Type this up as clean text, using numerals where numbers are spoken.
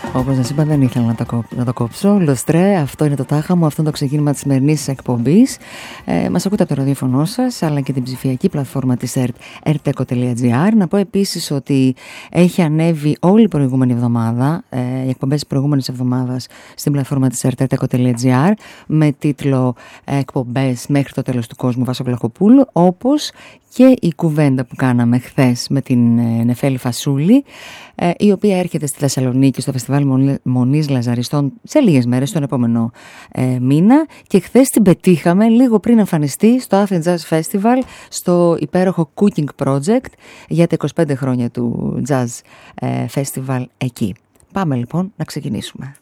Όπως σας είπα, δεν ήθελα να το κόψω. Λοστρέ, αυτό είναι το τάχα μου, αυτό είναι το ξεκίνημα της σημερινής εκπομπής. Μας ακούτε από το ραδιόφωνο σας, αλλά και την ψηφιακή πλατφόρμα της ΕΡΤ, erteco.gr. Να πω επίσης ότι έχει ανέβει όλη η προηγούμενη εβδομάδα, οι εκπομπές της προηγούμενης εβδομάδας στην πλατφόρμα της ΕΡΤ, erteco.gr, με τίτλο «Εκπομπές μέχρι το τέλος του κόσμου» Βάσο Βλαχοπούλου, όπως και η κουβέντα που κάναμε χθες με την Νεφέλη Φασούλη, η οποία έρχεται στη Θεσσαλονίκη στο Φεστιβάλ Μονής Λαζαριστών σε λίγες μέρες, τον επόμενο μήνα, και χθες την πετύχαμε λίγο πριν εμφανιστεί στο Athens Jazz Festival, στο υπέροχο Cooking Project για τα 25 χρόνια του Jazz Festival εκεί. Πάμε λοιπόν να ξεκινήσουμε.